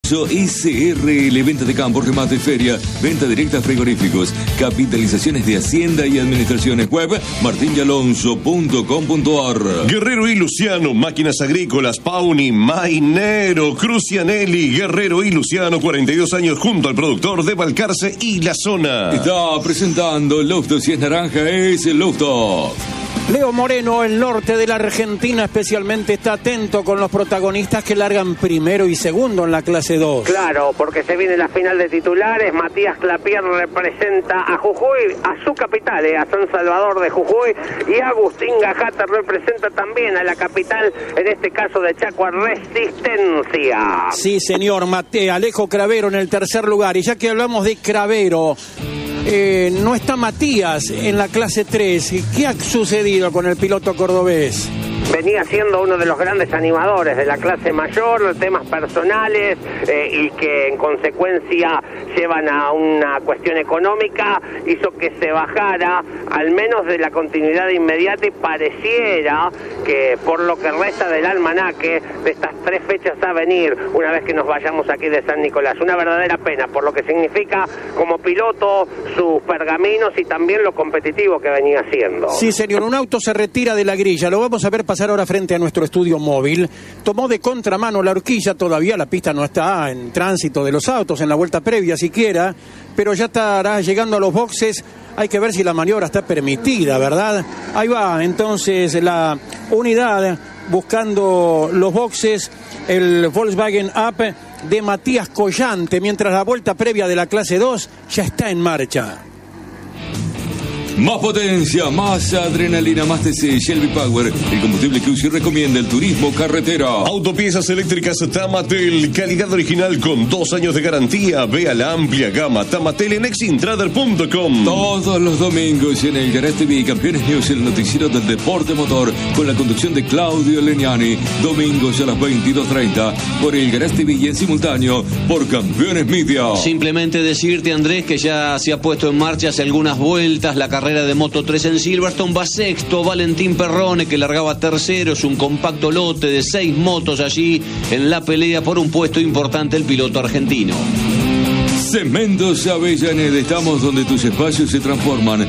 Alonso SRL, venta de campo, remate, feria, venta directa, frigoríficos, capitalizaciones de Hacienda y administraciones. Web martinyalonso.com.ar. Guerrero y Luciano, máquinas agrícolas, Pauni, Mainero, Crucianelli, Guerrero y Luciano, 42 años junto al productor de Balcarce y la zona. Está presentando Lofto, si es naranja es el Lofto. Leo Moreno, el norte de la Argentina especialmente, está atento con los protagonistas que largan primero y segundo en la clase 2. Claro, porque se viene la final de titulares. Matías Clapier representa a Jujuy, a su capital, a San Salvador de Jujuy, y Agustín Gajata representa también a la capital, en este caso de Chaco, a Resistencia. Sí, señor, Alejo Cravero en el tercer lugar. Y ya que hablamos de Cravero, no está Matías en la clase 3. ¿Qué ha sucedido con el piloto cordobés? Venía siendo uno de los grandes animadores de la clase mayor, temas personales y que en consecuencia llevan a una cuestión económica, hizo que se bajara al menos de la continuidad inmediata, y pareciera que por lo que resta del almanaque de estas 3 fechas a venir, una vez que nos vayamos aquí de San Nicolás, una verdadera pena por lo que significa como piloto, sus pergaminos y también lo competitivo que venía siendo. Sí, señor, un auto se retira de la grilla, lo vamos a ver pasar ahora frente a nuestro estudio móvil. Tomó de contramano la horquilla, todavía la pista no está en tránsito de los autos, en la vuelta previa siquiera, pero ya estará llegando a los boxes. Hay que ver si la maniobra está permitida, ¿verdad? Ahí va entonces la unidad buscando los boxes, el Volkswagen Up de Matías Collante, mientras la vuelta previa de la clase 2 ya está en marcha. Más potencia, más adrenalina, más TC, Shelby Power, el combustible que UCI recomienda, el turismo carretera. Autopiezas eléctricas Tamatel, calidad original con 2 años de garantía. Vea la amplia gama Tamatel en exintrader.com. Todos los domingos en el Garage TV, Campeones News, el noticiero del deporte motor, con la conducción de Claudio Legnani. Domingos a las 22:30 por el Garage TV y en simultáneo por Campeones Media. Simplemente decirte, Andrés, que ya se ha puesto en marcha hace algunas vueltas la carrera de Moto 3 en Silverstone. Va sexto Valentín Perrone, que largaba tercero. Es un compacto lote de 6 motos allí en la pelea por un puesto importante el piloto argentino. Cementos Avellaneda, estamos donde tus espacios se transforman.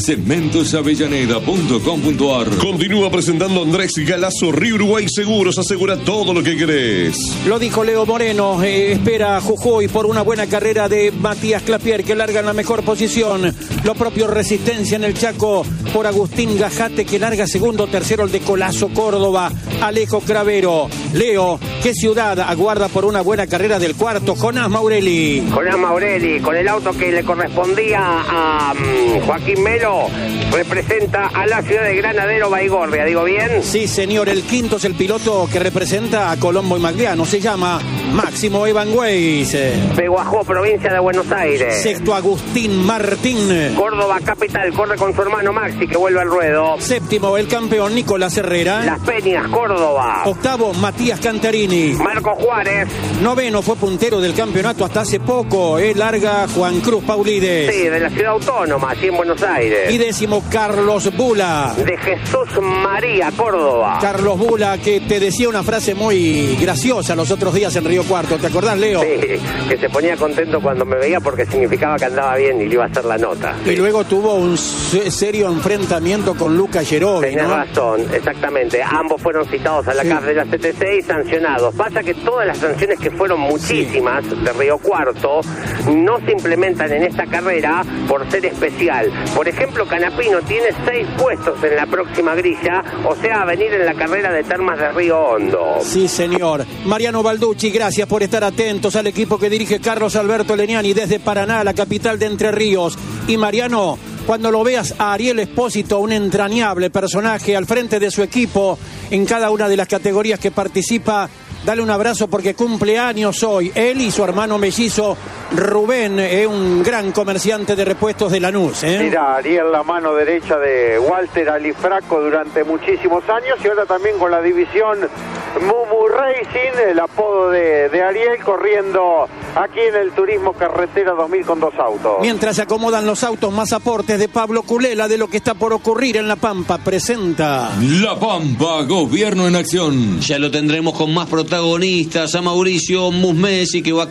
cementosavellaneda.com.ar. Continúa presentando Andrés Galazo. Río Uruguay Seguros, asegura todo lo que querés. Lo dijo Leo Moreno, espera Jujuy por una buena carrera de Matías Clapier, que larga en la mejor posición. Lo propio Resistencia en el Chaco por Agustín Gajate, que larga segundo, tercero el de Colazo Córdoba, Alejo Cravero. Leo, ¿qué ciudad aguarda por una buena carrera del cuarto? Jonás Maurelli. Jonás Maurelli, con el auto que le correspondía a Joaquín Melo, representa a la ciudad de Granadero Baigorria, ¿digo bien? Sí, señor, el quinto es el piloto que representa a Colombo y Magliano, se llama Máximo Evan Weiss. Peguajó, provincia de Buenos Aires. Sexto, Agustín Martín. Córdoba capital, corre con su hermano Maxi, que vuelve al ruedo. Séptimo, el campeón Nicolás Herrera. Las Peñas, Córdoba. Octavo, Matías Cantarini. Marco Juárez. Noveno, fue puntero del campeonato hasta hace poco, larga Juan Cruz Paulides. Sí, de la ciudad autónoma, aquí en Buenos Aires. Y décimo, Carlos Bula. De Jesús María, Córdoba. Carlos Bula, que te decía una frase muy graciosa los otros días en Río Cuarto, ¿te acordás, Leo? Sí, que se ponía contento cuando me veía porque significaba que andaba bien y le iba a hacer la nota. Y luego tuvo un serio enfrentamiento con Luca Gerovi, Tenés razón, exactamente. Ambos fueron citados a la CAF de la CTC y sancionados. Pasa que todas las sanciones, que fueron muchísimas, de Río Cuarto, no se implementan en esta carrera por ser especial. Por ejemplo, Canapino tiene 6 puestos en la próxima grilla, o sea, a venir en la carrera de Termas de Río Hondo. Sí, señor. Mariano Balducci, gracias por estar atentos al equipo que dirige Carlos Alberto Legnani desde Paraná, la capital de Entre Ríos. Y Mariano, cuando lo veas a Ariel Espósito, un entrañable personaje al frente de su equipo en cada una de las categorías que participa, dale un abrazo porque cumple años hoy. Él y su hermano mellizo Rubén, un gran comerciante de repuestos de Lanús. Mira, Ariel, la mano derecha de Walter Alifraco durante muchísimos años, y ahora también con la división Mumu Racing, el apodo de Ariel, corriendo aquí en el Turismo Carretera 2000 con 2 autos. Mientras se acomodan los autos, más aportes de Pablo Culela de lo que está por ocurrir en La Pampa. Presenta La Pampa, gobierno en acción. Ya lo tendremos con más protagonistas, a Mauricio Musmesi, que va a